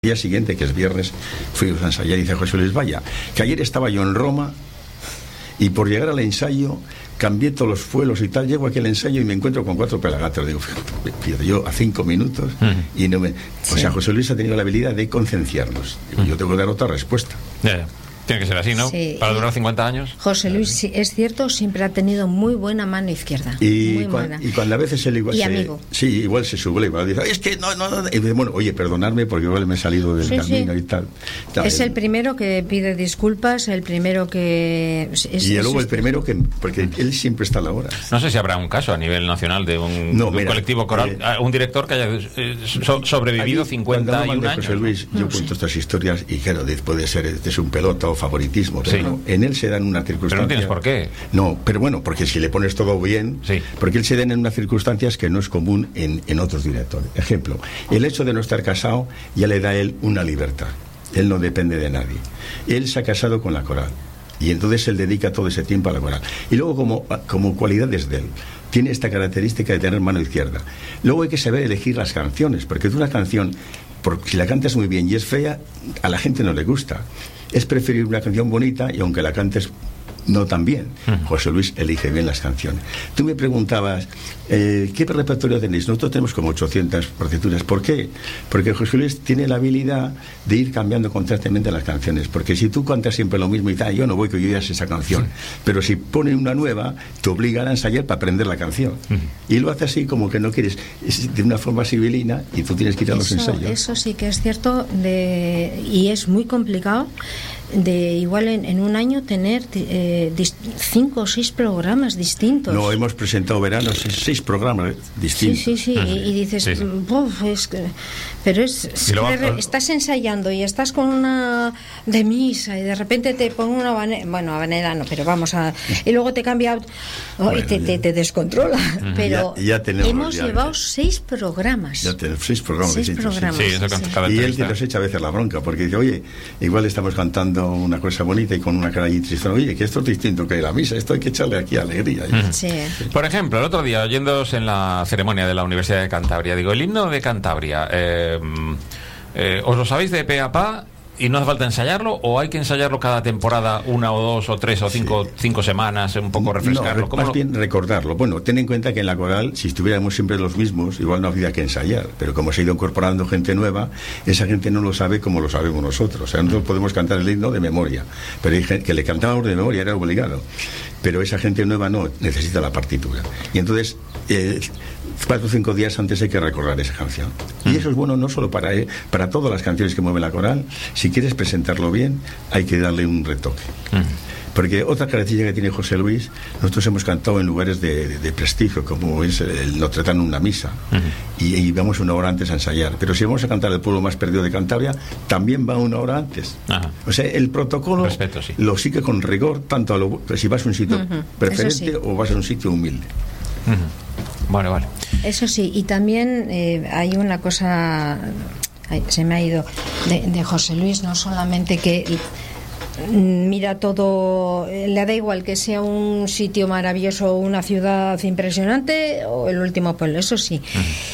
El día siguiente, que es viernes, fuimos a ensayar y dice José Luis, vaya, que ayer estaba yo en Roma y por llegar al ensayo cambié todos los fuelos y tal, llego aquí al ensayo y me encuentro con 4 pelagatos. Digo, fíjate, yo a 5 minutos y no me... O sea, José Luis ha tenido la habilidad de concienciarnos. Yo tengo que dar otra respuesta. Tiene que ser así, ¿no? Sí. Para durar 50 años. José Luis, sí, es cierto, siempre ha tenido muy buena mano izquierda. Y cuando a veces él igual amigo. Sí, igual se subleva. Dice, es que no. Y dice, bueno, oye, perdonadme porque igual me he salido del camino y tal. Es el primero que pide disculpas, el primero que... y luego el primero que... Porque él siempre está a la hora. No sé si habrá un caso a nivel nacional de un colectivo coral, un director que haya sobrevivido 51 años. José Luis, yo cuento estas historias y claro, puede ser, es un pelota o favoritismo, pero no, en él se dan una circunstancia. Pero no tienes por qué. No, pero bueno, porque si le pones todo bien, porque él se da en unas circunstancias que no es común en otros directores. Ejemplo, el hecho de no estar casado ya le da a él una libertad. Él no depende de nadie. Él se ha casado con la coral y entonces él dedica todo ese tiempo a la coral. Y luego como cualidades de él, tiene esta característica de tener mano izquierda. Luego hay que saber elegir las canciones, porque una canción, si la cantas muy bien y es fea, a la gente no le gusta. Es preferir una canción bonita y aunque la cantes no tan bien. José Luis elige bien las canciones. Tú me preguntabas, ¿qué repertorio tenéis? Nosotros tenemos como 800 partituras. ¿Por qué? Porque José Luis tiene la habilidad de ir cambiando constantemente las canciones. Porque si tú cantas siempre lo mismo y tal, yo no voy, que yo ya sé esa canción. Pero si ponen una nueva, te obligan a ensayar para aprender la canción. Y lo hace así como que no quieres, de una forma civilina, y tú tienes que ir a los ensayos. Eso sí que es cierto, y es muy complicado de igual en un año tener 5 o 6 programas distintos. No, hemos presentado veranos 6 programas distintos. Sí. Y dices, pero estás ensayando y estás con una de misa y de repente te pone una habanera no, pero vamos a... Y luego te cambia y te descontrola. Pero ya hemos llevado 6 programas. Ya tenemos 6 programas distintos. Sí, eso y él que nos echa a veces la bronca, porque dice, oye, igual estamos cantando una cosa bonita y con una cara y triste. Oye, que esto es distinto que la misa, esto hay que echarle aquí alegría. Sí. Por ejemplo, el otro día, oyéndoos en la ceremonia de la Universidad de Cantabria, digo, el himno de Cantabria, ¿os lo sabéis de pe a pa y no hace falta ensayarlo, o hay que ensayarlo cada temporada, 1 o 2 o 3 o 5 semanas, un poco refrescarlo? No, más bien recordarlo. Bueno, ten en cuenta que en la coral, si estuviéramos siempre los mismos, igual no habría que ensayar, pero como se ha ido incorporando gente nueva, esa gente no lo sabe como lo sabemos nosotros. O sea, nosotros podemos cantar el himno de memoria, pero hay gente que le cantábamos de memoria, era obligado, pero esa gente nueva no, necesita la partitura. Y entonces 4 o 5 días antes hay que recordar esa canción. Y eso es bueno no solo para todas las canciones que mueven la coral. Si quieres presentarlo bien, hay que darle un retoque. Porque otra característica que tiene José Luis, nosotros hemos cantado en lugares de prestigio, como es el Notre Dame, una misa, y vamos 1 hora antes a ensayar. Pero si vamos a cantar el pueblo más perdido de Cantabria, también va 1 hora antes. O sea, el protocolo lo sigue con rigor, tanto si vas a un sitio preferente o vas a un sitio humilde. Vale. Eso sí, y también hay una cosa, se me ha ido, de José Luis, no solamente que mira todo, le da igual que sea un sitio maravilloso, una ciudad impresionante o el último pueblo, eso sí.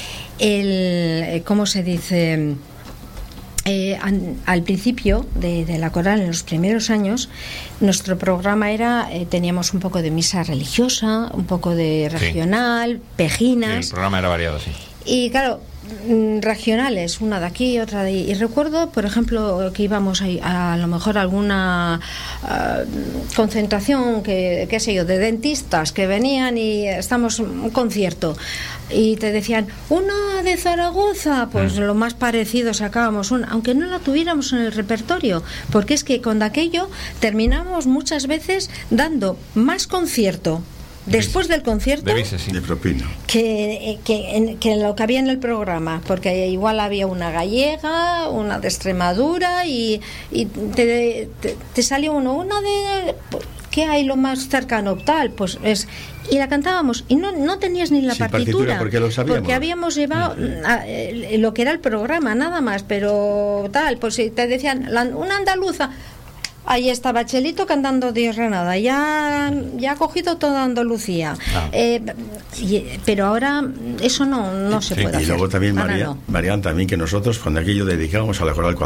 ¿Cómo se dice? Al principio de la coral, en los primeros años, nuestro programa era, teníamos un poco de misa religiosa, un poco de regional, pejinas. Sí, el programa era variado, sí. Y claro, regionales, una de aquí, otra de ahí. Y recuerdo, por ejemplo, que íbamos a lo mejor a alguna concentración, qué sé yo, de dentistas que venían y estamos en un concierto y te decían, una de Zaragoza, pues lo más parecido sacábamos una, aunque no la tuviéramos en el repertorio, porque es que con aquello terminamos muchas veces dando más concierto después del concierto de propina que lo que había en el programa, porque igual había una gallega, una de Extremadura y te salió una de ¿qué hay lo más cercano? Tal, pues es, y la cantábamos y no tenías ni la partitura porque lo sabíamos, porque habíamos llevado lo que era el programa nada más, pero tal, pues si te decían una andaluza, ahí estaba Chelito cantando Dios Granada, ya ha cogido toda Andalucía. Pero ahora eso no se puede hacer. Y luego también, Marian, también que nosotros, cuando aquello dedicábamos a la coral